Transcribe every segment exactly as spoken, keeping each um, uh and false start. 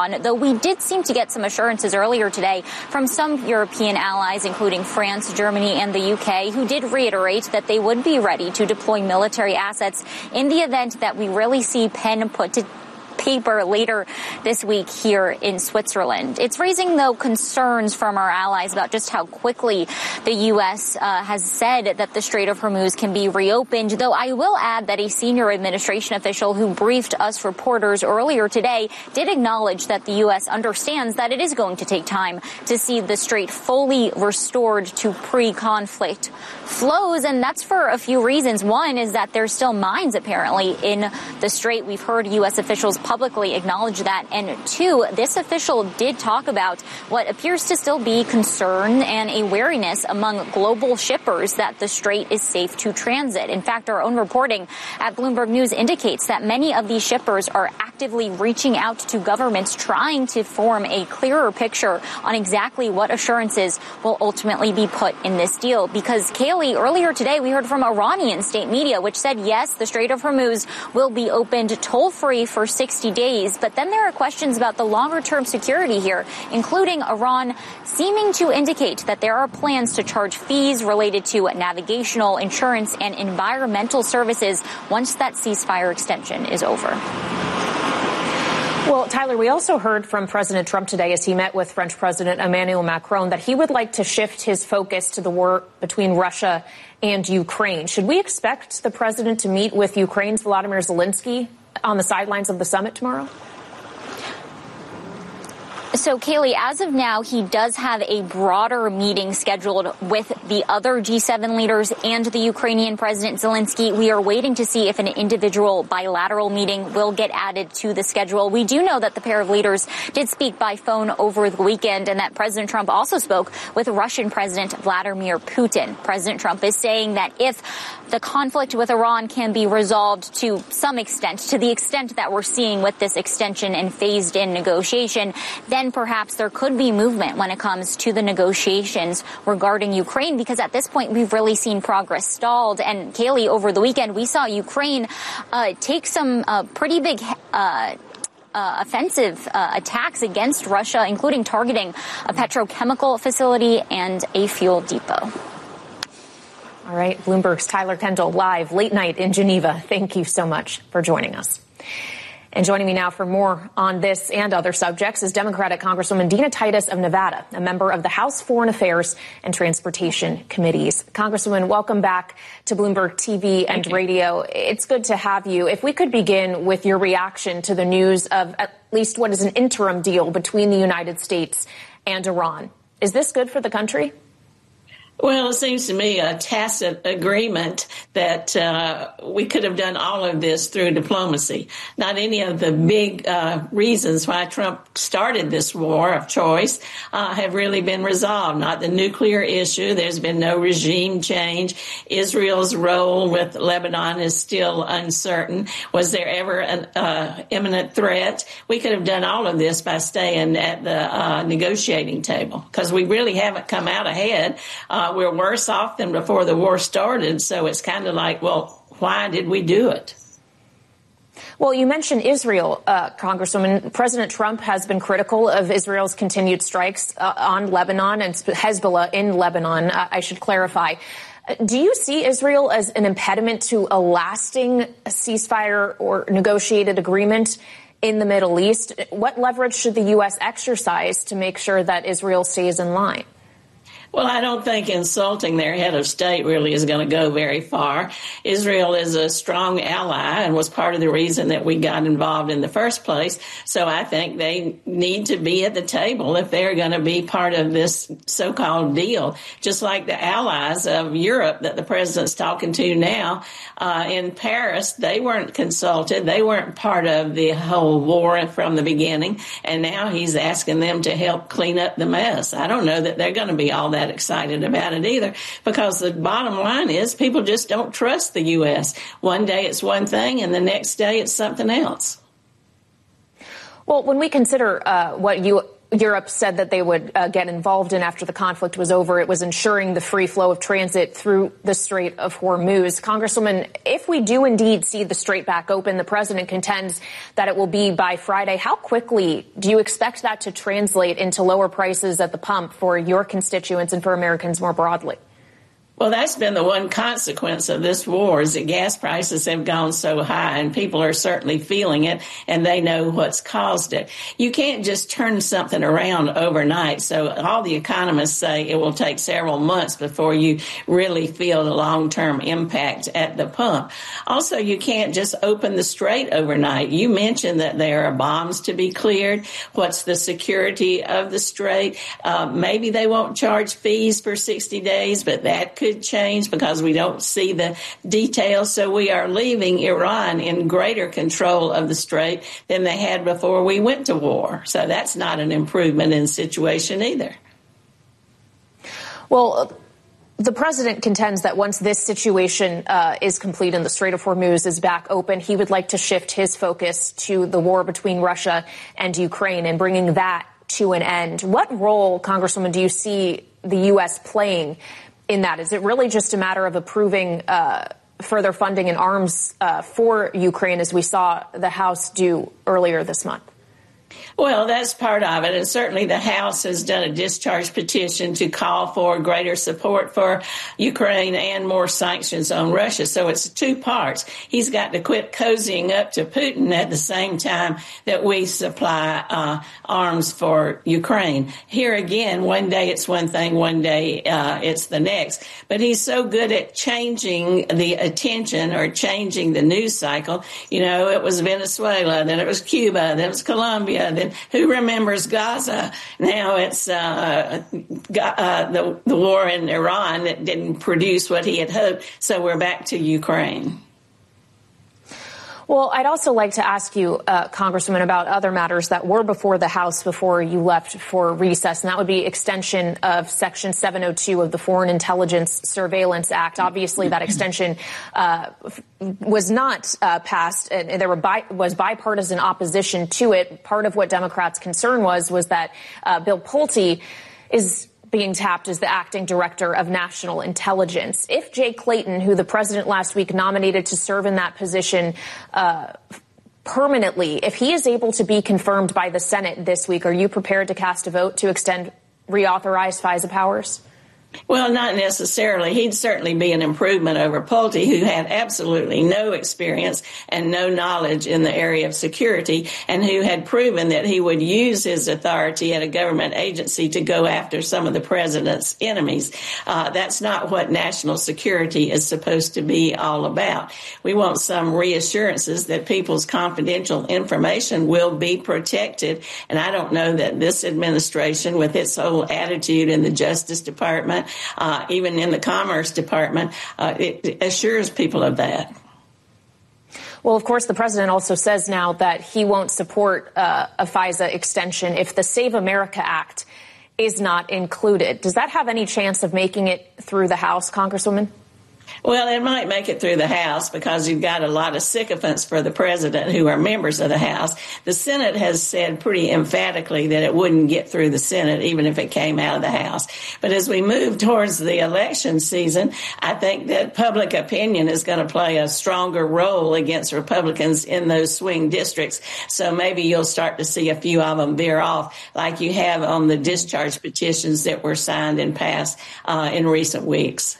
Iran, though we did seem to get some assurances earlier today from some European allies, including France, Germany, and the U K, who did reiterate that they would be ready to deploy military assets in the event that we really see pen put to paper later this week here in Switzerland. It's raising, though, concerns from our allies about just how quickly the U S uh, has said that the Strait of Hormuz can be reopened, though I will add that a senior administration official who briefed us reporters earlier today did acknowledge that the U S understands that it is going to take time to see the strait fully restored to pre-conflict flows, and that's for a few reasons. One is that there's still mines, apparently, in the strait. We've heard U S officials publicly acknowledge that. And two, this official did talk about what appears to still be concern and a wariness among global shippers that the strait is safe to transit. In fact, our own reporting at Bloomberg News indicates that many of these shippers are actively reaching out to governments trying to form a clearer picture on exactly what assurances will ultimately be put in this deal. Because, Kaylee, earlier today we heard from Iranian state media, which said, yes, the Strait of Hormuz will be opened toll-free for sixty days. But then there are questions about the longer-term security here, including Iran seeming to indicate that there are plans to charge fees related to navigational, insurance, and environmental services once that ceasefire extension is over. Well, Tyler, we also heard from President Trump today as he met with French President Emmanuel Macron that he would like to shift his focus to the war between Russia and Ukraine. Should we expect the president to meet with Ukraine's Volodymyr Zelensky on the sidelines of the summit tomorrow? So, Kaylee, as of now, he does have a broader meeting scheduled with the other G seven leaders and the Ukrainian President Zelensky. We are waiting to see if an individual bilateral meeting will get added to the schedule. We do know that the pair of leaders did speak by phone over the weekend and that President Trump also spoke with Russian President Vladimir Putin. President Trump is saying that if the conflict with Iran can be resolved to some extent, to the extent that we're seeing with this extension and phased-in negotiation, then perhaps there could be movement when it comes to the negotiations regarding Ukraine, because at this point we've really seen progress stalled. And Kaylee, over the weekend we saw Ukraine uh, take some uh, pretty big uh Uh, offensive uh, attacks against Russia, including targeting a petrochemical facility and a fuel depot. All right, Bloomberg's Tyler Kendall live late night in Geneva. Thank you so much for joining us. And joining me now for more on this and other subjects is Democratic Congresswoman Dina Titus of Nevada, a member of the House Foreign Affairs and Transportation Committees. Congresswoman, welcome back to Bloomberg T V and radio. It's good to have you. If we could begin with your reaction to the news of at least what is an interim deal between the United States and Iran. Is this good for the country? Well, it seems to me a tacit agreement that uh, we could have done all of this through diplomacy. Not any of the big uh, reasons why Trump started this war of choice uh, have really been resolved. Not the nuclear issue. There's been no regime change. Israel's role with Lebanon is still uncertain. Was there ever an uh, imminent threat? We could have done all of this by staying at the uh, negotiating table, because we really haven't come out ahead. Uh, Uh, we're worse off than before the war started. So it's kind of like, well, why did we do it? Well, you mentioned Israel, uh, Congresswoman. President Trump has been critical of Israel's continued strikes uh, on Lebanon and Hezbollah in Lebanon, uh, I should clarify. Do you see Israel as an impediment to a lasting ceasefire or negotiated agreement in the Middle East? What leverage should the U S exercise to make sure that Israel stays in line? Well, I don't think insulting their head of state really is going to go very far. Israel is a strong ally and was part of the reason that we got involved in the first place. So I think they need to be at the table if they're going to be part of this so-called deal, just like the allies of Europe that the president's talking to now. Uh, in Paris, they weren't consulted. They weren't part of the whole war from the beginning. And now he's asking them to help clean up the mess. I don't know that they're going to be all that excited about it either, because the bottom line is people just don't trust the U S. One day it's one thing and the next day it's something else. Well, when we consider uh, what you Europe said that they would uh, get involved in after the conflict was over. It was ensuring the free flow of transit through the Strait of Hormuz. Congresswoman, if we do indeed see the strait back open, the president contends that it will be by Friday. How quickly do you expect that to translate into lower prices at the pump for your constituents and for Americans more broadly? Well, that's been the one consequence of this war is that gas prices have gone so high and people are certainly feeling it and they know what's caused it. You can't just turn something around overnight. So all the economists say it will take several months before you really feel the long-term impact at the pump. Also, you can't just open the strait overnight. You mentioned that there are bombs to be cleared. What's the security of the strait? Uh, maybe they won't charge fees for sixty days, but that could could change because we don't see the details. So we are leaving Iran in greater control of the strait than they had before we went to war. So that's not an improvement in the situation either. Well, the president contends that once this situation uh, is complete and the Strait of Hormuz is back open, he would like to shift his focus to the war between Russia and Ukraine and bringing that to an end. What role, Congresswoman, do you see the U S playing in that? Is it really just a matter of approving uh, further funding and arms uh, for Ukraine, as we saw the House do earlier this month? Well, that's part of it. And certainly the House has done a discharge petition to call for greater support for Ukraine and more sanctions on Russia. So it's two parts. He's got to quit cozying up to Putin at the same time that we supply uh, arms for Ukraine. Here again, one day it's one thing, one day uh, it's the next. But he's so good at changing the attention or changing the news cycle. You know, it was Venezuela, then it was Cuba, then it was Colombia, then who remembers Gaza? Now it's uh, uh, the, the war in Iran that didn't produce what he had hoped. So we're back to Ukraine. Well, I'd also like to ask you, uh, Congresswoman, about other matters that were before the House before you left for recess, and that would be extension of Section seven oh two of the Foreign Intelligence Surveillance Act. Obviously, that extension uh, was not uh, passed, and there were bi- was bipartisan opposition to it. Part of what Democrats' concern was was that uh, Bill Pulte is being tapped as the acting director of national intelligence. If Jay Clayton, who the president last week nominated to serve in that position uh, permanently, if he is able to be confirmed by the Senate this week, are you prepared to cast a vote to extend, reauthorize FISA powers? Well, not necessarily. He'd certainly be an improvement over Pulte, who had absolutely no experience and no knowledge in the area of security, and who had proven that he would use his authority at a government agency to go after some of the president's enemies. Uh, that's not what national security is supposed to be all about. We want some reassurances that people's confidential information will be protected, and I don't know that this administration, with its whole attitude in the Justice Department, Uh, even in the Commerce Department, uh, it, it assures people of that. Well, of course, the president also says now that he won't support uh, a FISA extension if the Save America Act is not included. Does that have any chance of making it through the House, Congresswoman? Well, it might make it through the House because you've got a lot of sycophants for the president who are members of the House. The Senate has said pretty emphatically that it wouldn't get through the Senate even if it came out of the House. But as we move towards the election season, I think that public opinion is going to play a stronger role against Republicans in those swing districts. So maybe you'll start to see a few of them veer off like you have on the discharge petitions that were signed and passed uh, in recent weeks.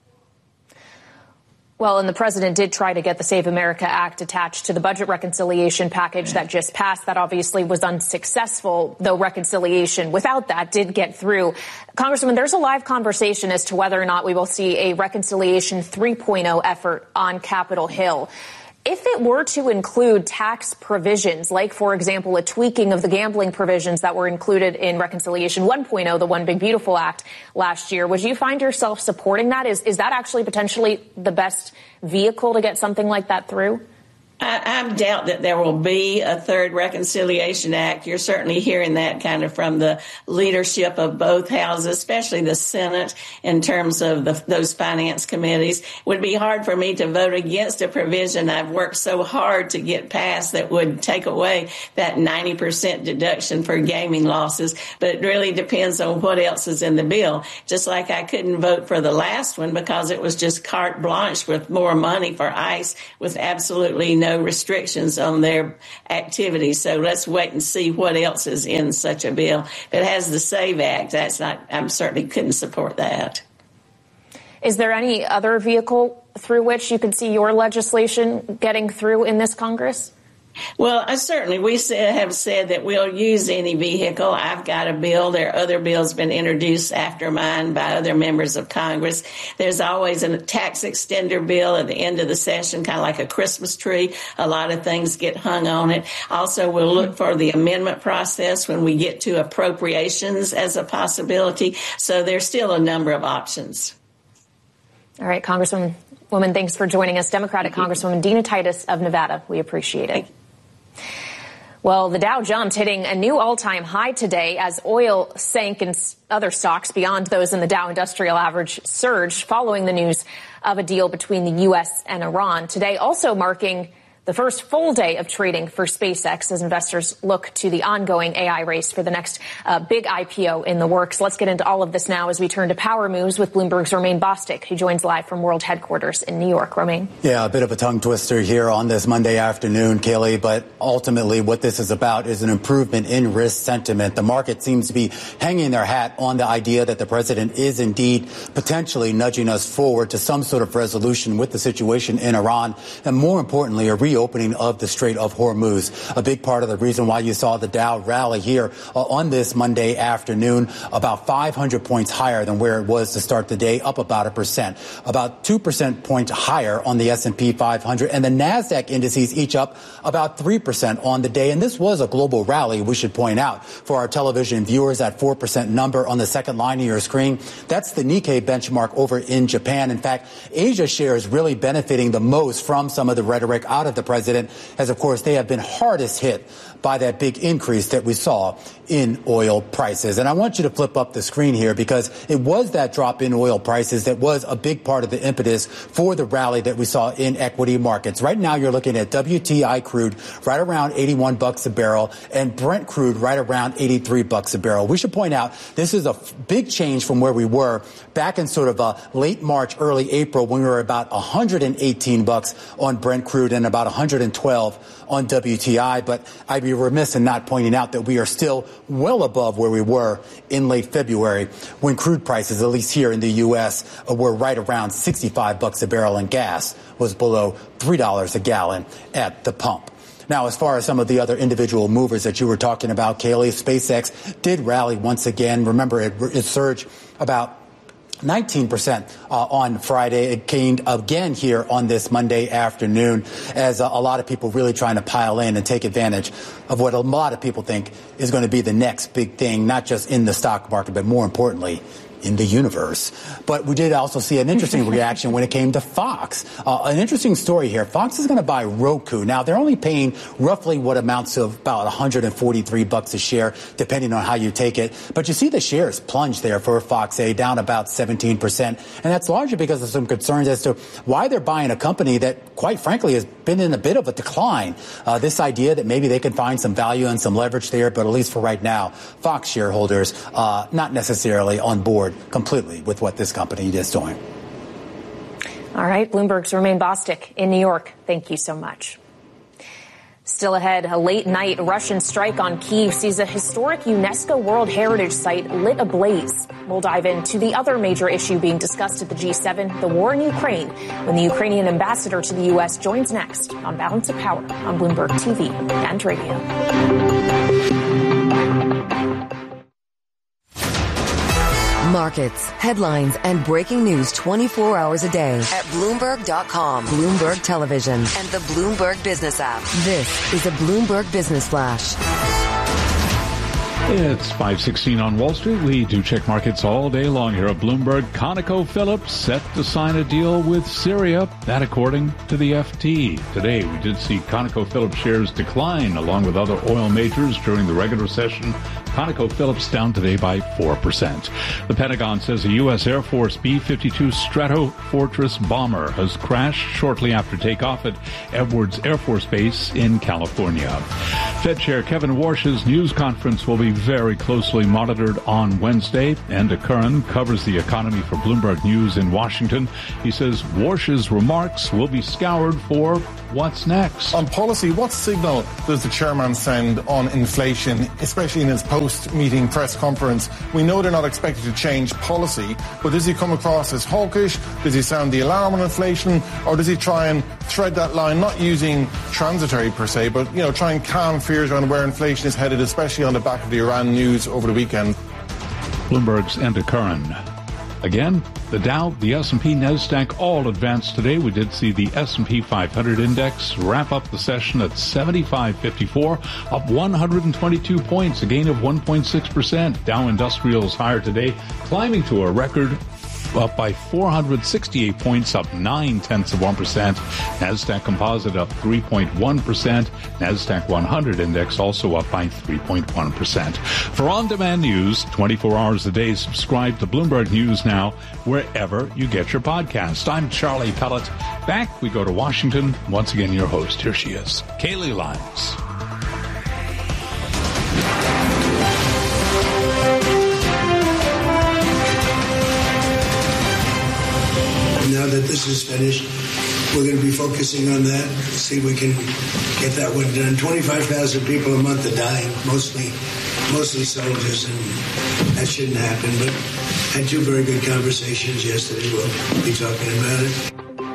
Well, and the president did try to get the Save America Act attached to the budget reconciliation package that just passed. That obviously was unsuccessful, though reconciliation without that did get through. Congresswoman, there's a live conversation as to whether or not we will see a reconciliation three point oh effort on Capitol Hill. If it were to include tax provisions, like, for example, a tweaking of the gambling provisions that were included in Reconciliation one point oh, the One Big Beautiful Act last year, would you find yourself supporting that? Is, is that actually potentially the best vehicle to get something like that through? I, I doubt that there will be a third Reconciliation Act. You're certainly hearing that kind of from the leadership of both houses, especially the Senate, in terms of the, those finance committees. It would be hard for me to vote against a provision I've worked so hard to get passed that would take away that ninety percent deduction for gaming losses. But it really depends on what else is in the bill. Just like I couldn't vote for the last one because it was just carte blanche with more money for ICE with absolutely no No restrictions on their activities. So let's wait and see what else is in such a bill. If it has the SAVE Act, that's not, I certainly couldn't support that. Is there any other vehicle through which you could see your legislation getting through in this Congress? Well, I certainly, we have said that we'll use any vehicle. I've got a bill. There are other bills been introduced after mine by other members of Congress. There's always a tax extender bill at the end of the session, kind of like a Christmas tree. A lot of things get hung on it. Also, we'll look for the amendment process when we get to appropriations as a possibility. So there's still a number of options. All right, Congresswoman, woman, thanks for joining us. Democratic Congresswoman Dina Titus of Nevada. We appreciate it. Well, the Dow jumped, hitting a new all-time high today as oil sank and other stocks beyond those in the Dow Industrial Average surged following the news of a deal between the U S and Iran. Today also marking the first full day of trading for SpaceX as investors look to the ongoing A I race for the next uh, big I P O in the works. Let's get into all of this now as we turn to Power Moves with Bloomberg's Romaine Bostick, who joins live from World Headquarters in New York. Romaine. Yeah, a bit of a tongue twister here on this Monday afternoon, Kaylee, but ultimately what this is about is an improvement in risk sentiment. The market seems to be hanging their hat on the idea that the president is indeed potentially nudging us forward to some sort of resolution with the situation in Iran, and more importantly, a reopening of the Strait of Hormuz. A big part of the reason why you saw the Dow rally here uh, on this Monday afternoon, about five hundred points higher than where it was to start the day, up about a percent, about two percent points higher on the S and P five hundred, and the NASDAQ indices each up about three percent on the day. And this was a global rally, we should point out. For our television viewers, that four percent number on the second line of your screen, that's the Nikkei benchmark over in Japan. In fact, Asia shares really benefiting the most from some of the rhetoric out of the president, as of course they have been hardest hit by that big increase that we saw in oil prices. And I want you to flip up the screen here because it was that drop in oil prices that was a big part of the impetus for the rally that we saw in equity markets. Right now you're looking at W T I crude right around eighty-one bucks a barrel and Brent crude right around eighty-three bucks a barrel. We should point out this is a f- big change from where we were back in sort of uh, late March, early April, when we were about one hundred eighteen bucks on Brent crude and about one hundred twelve on W T I. But I'd be remiss in not pointing out that we are still well above where we were in late February when crude prices, at least here in the U S, were right around sixty-five bucks a barrel and gas was below three dollars a gallon at the pump. Now, as far as some of the other individual movers that you were talking about, Kaylee, SpaceX did rally once again. Remember, it, it surged about nineteen percent uh, on Friday. It came again here on this Monday afternoon as uh, a lot of people really trying to pile in and take advantage of what a lot of people think is going to be the next big thing, not just in the stock market, but more importantly, in the universe. But we did also see an interesting reaction when it came to Fox. Uh, an interesting story here. Fox is going to buy Roku. Now, they're only paying roughly what amounts to about one hundred forty-three bucks a share, depending on how you take it. But you see the shares plunge there for Fox A, down about seventeen percent. And that's largely because of some concerns as to why they're buying a company that, quite frankly, has been in a bit of a decline. Uh, this idea that maybe they could find some value and some leverage there, but at least for right now, Fox shareholders uh, not necessarily on board completely with what this company is doing. All right, Bloomberg's Romaine Bostick in New York. Thank you so much. Still ahead, a late-night Russian strike on Kyiv sees a historic UNESCO World Heritage Site lit ablaze. We'll dive into the other major issue being discussed at the G seven, the war in Ukraine, when the Ukrainian ambassador to the U S joins next on Balance of Power on Bloomberg T V and radio. Markets, headlines, and breaking news twenty-four hours a day at Bloomberg dot com, Bloomberg Television, and the Bloomberg Business app. This is a Bloomberg Business Flash. It's five sixteen on Wall Street. We do check markets all day long here at Bloomberg. ConocoPhillips set to sign a deal with Syria. That according to the F T. Today, we did see ConocoPhillips shares decline along with other oil majors during the regular session. ConocoPhillips down today by four percent. The Pentagon says a U S Air Force B fifty-two Stratofortress bomber has crashed shortly after takeoff at Edwards Air Force Base in California. Fed Chair Kevin Warsh's news conference will be very closely monitored on Wednesday. Enda Curran covers the economy for Bloomberg News in Washington. He says Warsh's remarks will be scoured for what's next. On policy, what signal does the chairman send on inflation, especially in his post-meeting press conference? We know they're not expected to change policy, but does he come across as hawkish? Does he sound the alarm on inflation? Or does he try and thread that line, not using transitory per se, but, you know, try and calm fears around where inflation is headed, especially on the back of the Iran news over the weekend? Bloomberg's Enda Curran. Again, the Dow, the S and P, NASDAQ all advanced today. We did see the S and P five hundred index wrap up the session at seventy-five fifty-four, up one hundred twenty-two points, a gain of one point six percent. Dow Industrials higher today, climbing to a record up by four hundred sixty-eight points, up nine tenths of one percent. NASDAQ Composite up three point one percent. NASDAQ one hundred index also up by three point one percent. For on-demand news, twenty-four hours a day, subscribe to Bloomberg News Now wherever you get your podcast. I'm Charlie Pellet. Back we go to Washington. Once again, your host. Here she is, Kaylee Lyons. Now that this is finished, we're going to be focusing on that, see if we can get that one done. twenty-five thousand people a month are dying, mostly mostly soldiers, and that shouldn't happen. But I had two very good conversations yesterday. We'll be talking about it.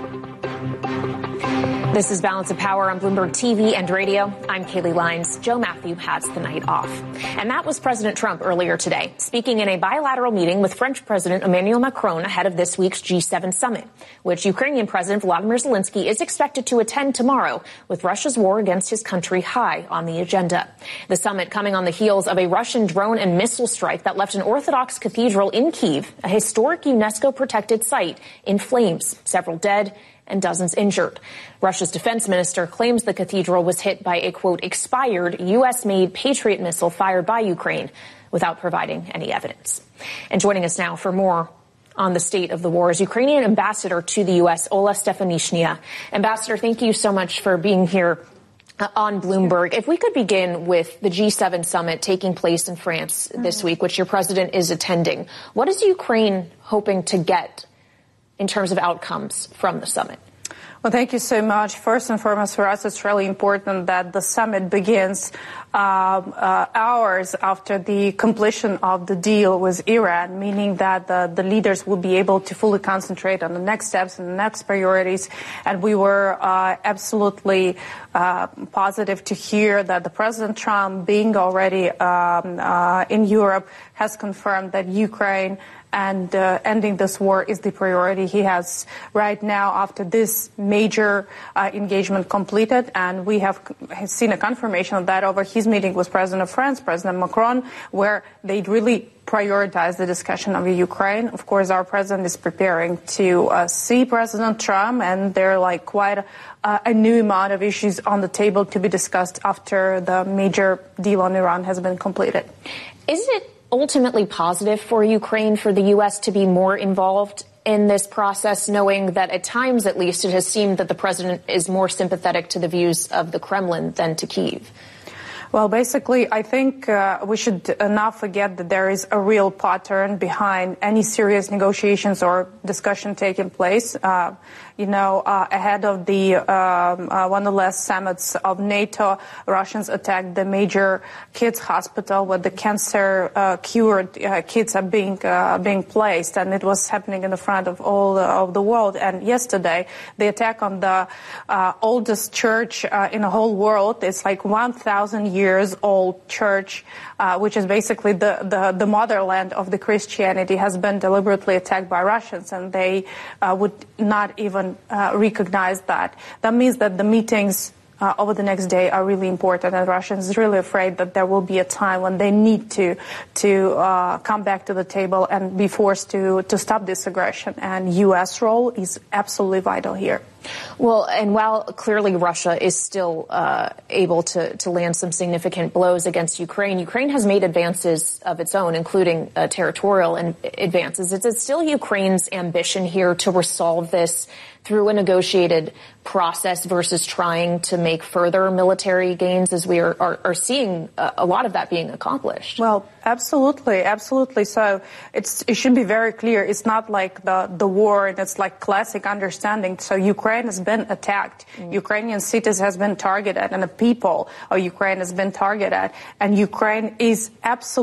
This is Balance of Power on Bloomberg T V and radio. I'm Kaylee Lyons. Joe Matthew has the night off. And that was President Trump earlier today, speaking in a bilateral meeting with French President Emmanuel Macron ahead of this week's G seven summit, which Ukrainian President Volodymyr Zelensky is expected to attend tomorrow, with Russia's war against his country high on the agenda. The summit coming on the heels of a Russian drone and missile strike that left an Orthodox cathedral in Kyiv, a historic UNESCO-protected site, in flames, several dead and dozens injured. Russia's defense minister claims the cathedral was hit by a, quote, expired U S-made Patriot missile fired by Ukraine, without providing any evidence. And joining us now for more on the state of the war is Ukrainian ambassador to the U S, Ola Stefanishnya. Ambassador, thank you so much for being here on Bloomberg. If we could begin with the G seven summit taking place in France this week, which your president is attending. What is Ukraine hoping to get in terms of outcomes from the summit? Well, thank you so much. First and foremost, for us, it's really important that the summit begins uh, uh, hours after the completion of the deal with Iran, meaning that the, the leaders will be able to fully concentrate on the next steps and the next priorities. And we were uh, absolutely uh, positive to hear that the President Trump, being already um, uh, in Europe, has confirmed that Ukraine and uh, ending this war is the priority he has right now after this major uh, engagement completed. And we have seen a confirmation of that over his meeting with President of France, President Macron, where they really prioritize the discussion of Ukraine. Of course, our president is preparing to uh, see President Trump, and there are like quite a, uh, a new amount of issues on the table to be discussed after the major deal on Iran has been completed. Is it ultimately positive for Ukraine for the U S to be more involved in this process, knowing that at times, at least, it has seemed that the president is more sympathetic to the views of the Kremlin than to Kyiv? Well, basically, I think uh, we should not forget that there is a real pattern behind any serious negotiations or discussion taking place. Uh, you know, uh, ahead of the um, uh, one of the last summits of NATO, Russians attacked the major kids hospital where the cancer uh, cured uh, kids are being uh, being placed, and it was happening in the front of all the, of the world. And yesterday, the attack on the uh, oldest church uh, in the whole world, it's like one thousand years years old church, uh, which is basically the, the, the motherland of the Christianity, has been deliberately attacked by Russians, and they uh, would not even uh, recognize that. That means that the meetings uh, over the next day are really important, and Russia is really afraid that there will be a time when they need to to uh, come back to the table and be forced to to stop this aggression. And U S role is absolutely vital here. Well, and while clearly Russia is still uh, able to, to land some significant blows against Ukraine, Ukraine has made advances of its own, including uh, territorial and advances. Is it still Ukraine's ambition here to resolve this through a negotiated process versus trying to make further military gains, as we are, are, are seeing a, a lot of that being accomplished? Well, absolutely, absolutely. So it's, it should be very clear. It's not like the, the war, and it's like classic understanding. So Ukraine has been attacked. Mm. Ukrainian cities has been targeted, and the people of Ukraine has been targeted. And Ukraine is absolutely